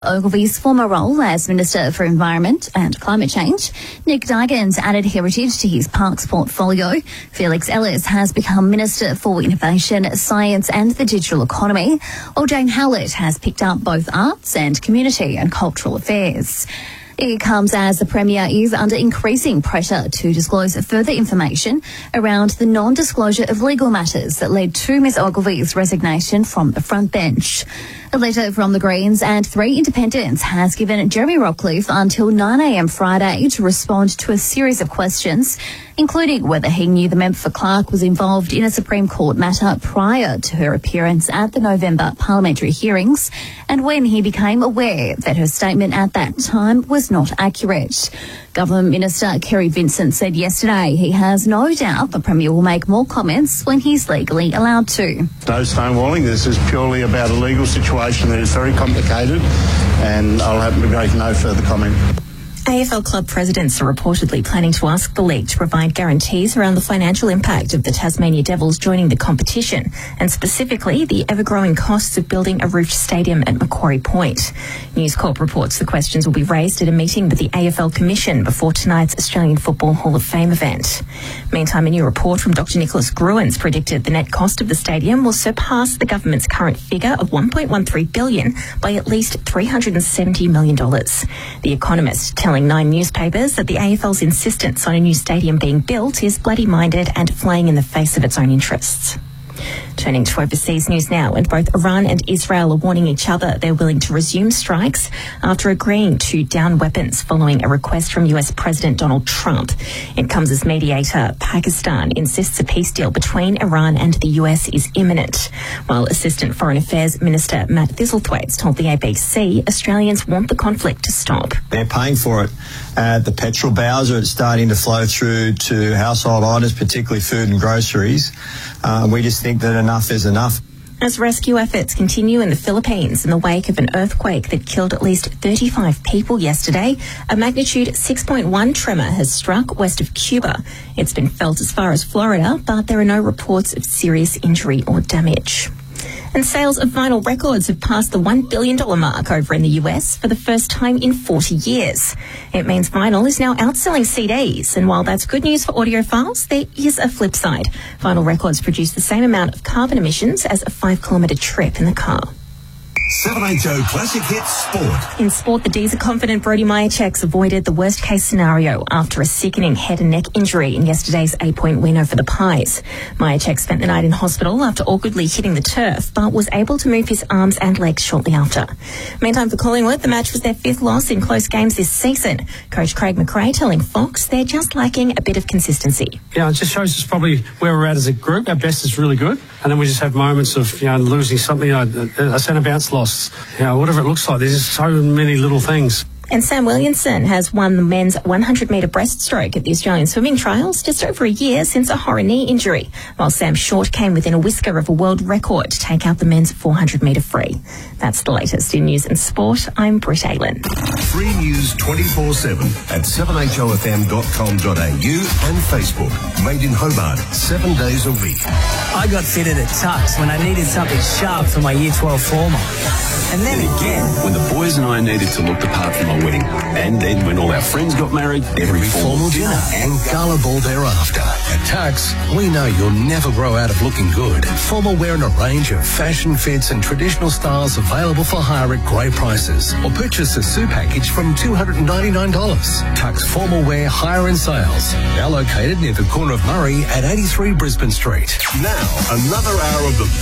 Ogilvy's former role as Minister for Environment and Climate Change. Nick Duigans added heritage to his parks portfolio. Felix Ellis has become Minister for Innovation, Science and the Digital Economy, while Jane Howlett has picked up both arts and community and cultural affairs. It comes as the Premier is under increasing pressure to disclose further information around the non-disclosure of legal matters that led to Ms Ogilvy's resignation from the front bench. A letter from the Greens and 3 independents has given Jeremy Rockcliffe until 9 a.m. Friday to respond to a series of questions, including whether he knew the member for Clark was involved in a Supreme Court matter prior to her appearance at the November parliamentary hearings, and when he became aware that her statement at that time was not accurate. Government Minister Kerry Vincent said yesterday he has no doubt the Premier will make more comments when he's legally allowed to. No stonewalling. This is purely about a legal situation that is very complicated, and I'll have to make no further comment. AFL club presidents are reportedly planning to ask the league to provide guarantees around the financial impact of the Tasmania Devils joining the competition, and specifically the ever-growing costs of building a roofed stadium at Macquarie Point. News Corp reports the questions will be raised at a meeting with the AFL Commission before tonight's Australian Football Hall of Fame event. Meantime, a new report from Dr Nicholas Gruens predicted the net cost of the stadium will surpass the government's current figure of $1.13 billion by at least $370 million. The Economist telling 9 newspapers that the AFL's insistence on a new stadium being built is bloody-minded and flying in the face of its own interests. Turning to overseas news now, and both Iran and Israel are warning each other they're willing to resume strikes after agreeing to down weapons following a request from US President Donald Trump. It comes as mediator Pakistan insists a peace deal between Iran and the US is imminent, while Assistant Foreign Affairs Minister Matt Thistlethwaite told the ABC Australians want the conflict to stop. They're paying for it. The petrol bowser, it's starting to flow through to household items, particularly food and groceries. We just think that enough is enough. As rescue efforts continue in the Philippines in the wake of an earthquake that killed at least 35 people yesterday, a magnitude 6.1 tremor has struck west of Cuba. It's been felt as far as Florida, but there are no reports of serious injury or damage. And sales of vinyl records have passed the $1 billion mark over in the US for the first time in 40 years. It means vinyl is now outselling CDs, and while that's good news for audiophiles, there is a flip side. Vinyl records produce the same amount of carbon emissions as a 5-kilometre trip in the car. 780 Classic Hits Sport. In sport, the D's are confident Brody Mihocek avoided the worst-case scenario after a sickening head and neck injury in yesterday's 8-point win over the Pies. Mihocek spent the night in hospital after awkwardly hitting the turf, but was able to move his arms and legs shortly after. Meantime, for Collingwood, the match was their 5th loss in close games this season. Coach Craig McRae telling Fox they're just lacking a bit of consistency. Yeah, it just shows us probably where we're at as a group. Our best is really good, and then we just have moments of losing something, a centre bounce loss. Whatever it looks like, there's just so many little things. And Sam Williamson has won the men's 100-metre breaststroke at the Australian Swimming Trials just over a year since a horror knee injury, while Sam Short came within a whisker of a world record to take out the men's 400-metre free. That's the latest in news and sport. I'm Britt Aylan. Free news 24/7 at 7HOFM.com.au and Facebook. Made in Hobart 7 days a week. I got fitted at Tux when I needed something sharp for my Year 12 formal. And then again, when the boys and I needed to look the part for my wedding. And then when all our friends got married, every formal dinner and gala ball thereafter. At Tux, we know you'll never grow out of looking good. Formal wear in a range of fashion fits and traditional styles available for hire at great prices. Or purchase a suit package from $299. Tux Formal Wear Hire and Sales. Now located near the corner of Murray at 83 Brisbane Street. Now, another hour of the